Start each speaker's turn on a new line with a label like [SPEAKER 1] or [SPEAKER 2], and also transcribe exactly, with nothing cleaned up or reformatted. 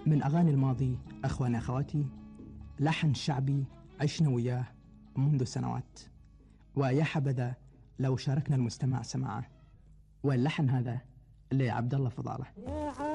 [SPEAKER 1] من أغاني الماضي أخواني أخواتي، لحن شعبي عشنا وياه منذ سنوات، ويا حبذا لو شاركنا المستمع سماعه. واللحن هذا لعبد الله فضالة.